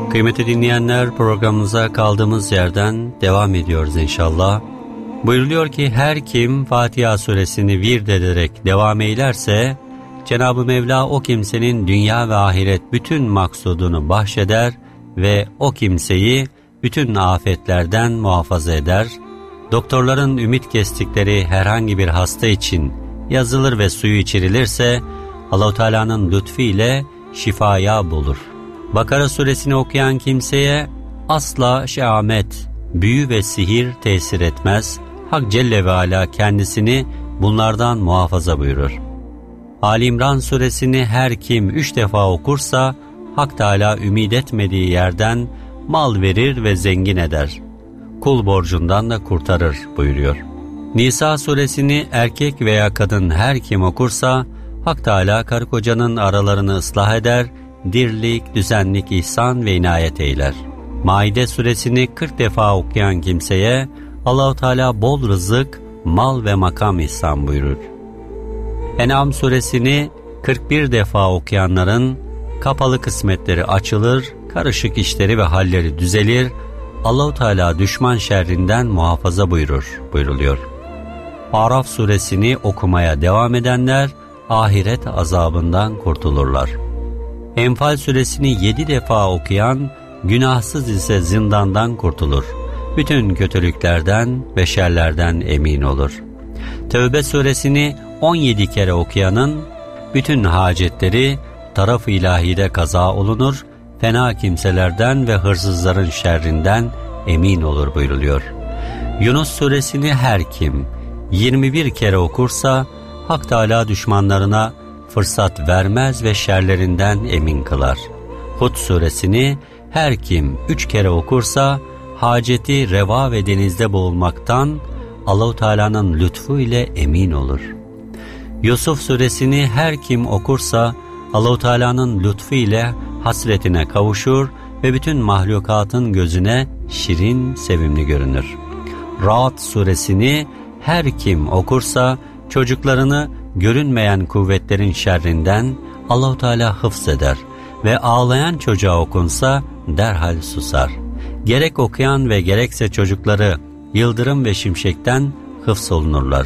Kıymetli dinleyenler, programımıza kaldığımız yerden devam ediyoruz inşallah. Buyuruluyor ki her kim Fatiha suresini vird ederek devam eylerse Cenab-ı Mevla o kimsenin dünya ve ahiret bütün maksudunu bahşeder ve o kimseyi bütün afetlerden muhafaza eder. Doktorların ümit kestikleri herhangi bir hasta için yazılır ve suyu içirilirse Allah-u Teala'nın lütfu ile şifaya bulur. Bakara suresini okuyan kimseye asla şehamet, büyü ve sihir tesir etmez. Hak Celle ve Ala kendisini bunlardan muhafaza buyurur. Ali İmran suresini her kim 3 defa okursa Hak Teala ümid etmediği yerden mal verir ve zengin eder. Kul borcundan da kurtarır buyuruyor. Nisa suresini erkek veya kadın her kim okursa Hak Teala karı kocanın aralarını ıslah eder, dirlik, düzenlik, ihsan ve inayet eyler. Maide suresini 40 defa okuyan kimseye Allah-u Teala bol rızık, mal ve makam ihsan buyurur. En'am suresini 41 defa okuyanların kapalı kısmetleri açılır, karışık işleri ve halleri düzelir, Allah-u Teala düşman şerrinden muhafaza buyruluyor. Araf suresini okumaya devam edenler ahiret azabından kurtulurlar. Enfal suresini 7 defa okuyan günahsız ise zindandan kurtulur. Bütün kötülüklerden ve şerlerden emin olur. Tevbe suresini 17 kere okuyanın bütün hacetleri taraf-ı ilahide kaza olunur, fena kimselerden ve hırsızların şerrinden emin olur buyruluyor. Yunus suresini her kim 21 kere okursa Hak Teala düşmanlarına fırsat vermez ve şerlerinden emin kılar. Hud suresini her kim 3 kere okursa haceti reva ve denizde boğulmaktan Allah-u Teala'nın lütfu ile emin olur. Yusuf suresini her kim okursa Allah-u Teala'nın lütfu ile hasretine kavuşur ve bütün mahlukatın gözüne şirin, sevimli görünür. Ra'd suresini her kim okursa çocuklarını görünmeyen kuvvetlerin şerrinden Allah-u Teala hıfzeder ve ağlayan çocuğa okunsa derhal susar. Gerek okuyan ve gerekse çocukları yıldırım ve şimşekten hıfzolunurlar.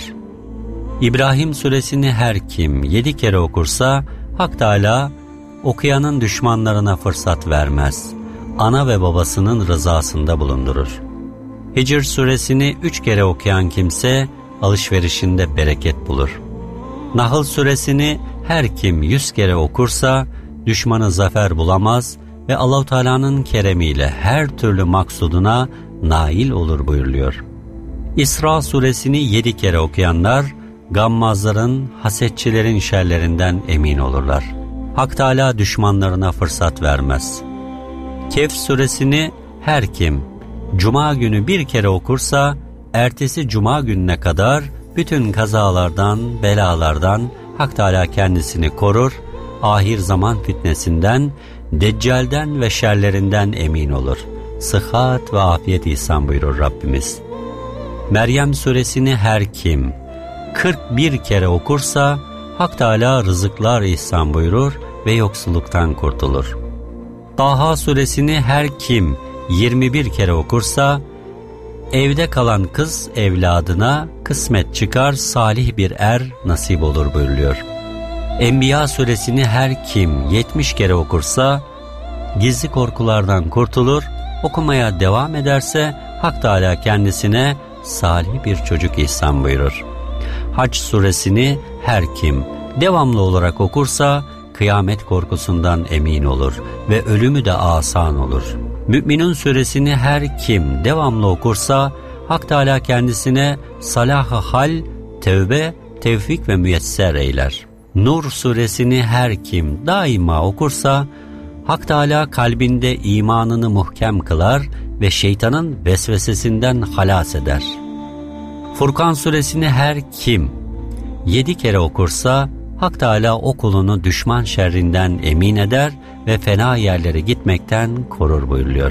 İbrahim suresini her kim 7 kere okursa Hak Teala okuyanın düşmanlarına fırsat vermez. Ana ve babasının rızasında bulundurur. Hicr suresini 3 kere okuyan kimse alışverişinde bereket bulur. Nahl suresini her kim 100 kere okursa düşmanı zafer bulamaz ve Allah-u Teala'nın keremiyle her türlü maksuduna nail olur buyuruluyor. İsra suresini 7 kere okuyanlar gammazların, hasetçilerin şerlerinden emin olurlar. Hak Teala düşmanlarına fırsat vermez. Kehf suresini her kim Cuma günü 1 kere okursa ertesi Cuma gününe kadar bütün kazalardan, belalardan Hak Teala kendisini korur, ahir zaman fitnesinden, deccalden ve şerlerinden emin olur. Sıhhat ve afiyet ihsan buyurur Rabbimiz. Meryem suresini her kim 41 kere okursa Hak Teala rızıklar ihsan buyurur ve yoksulluktan kurtulur. Taha suresini her kim 21 kere okursa evde kalan kız evladına kısmet çıkar, salih bir er nasip olur buyuruluyor. Enbiya suresini her kim 70 kere okursa gizli korkulardan kurtulur, okumaya devam ederse Hak Teala kendisine salih bir çocuk ihsan buyurur. Hac suresini her kim devamlı olarak okursa kıyamet korkusundan emin olur ve ölümü de asan olur. Mü'minun suresini her kim devamlı okursa Hak Teala kendisine salah-ı hal, tevbe, tevfik ve müyesser eyler. Nur suresini her kim daima okursa Hak Teala kalbinde imanını muhkem kılar ve şeytanın vesvesesinden halas eder. Furkan suresini her kim 7 kere okursa Hak Teala o kulunu düşman şerrinden emin eder ve fena yerlere gitmekten korur buyuruyor.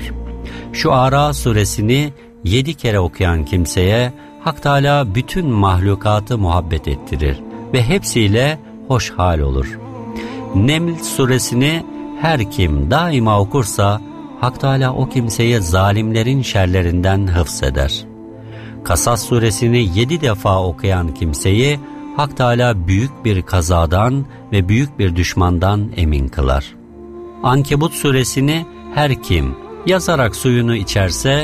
Şuara suresini 7 kere okuyan kimseye Hak Teala bütün mahlukatı muhabbet ettirir ve hepsiyle hoş hal olur. Neml suresini her kim daima okursa Hak Teâlâ o kimseyi zalimlerin şerlerinden hıfzeder. Kasas suresini 7 defa okuyan kimseyi Hak Teâlâ büyük bir kazadan ve büyük bir düşmandan emin kılar. Ankebut suresini her kim yazarak suyunu içerse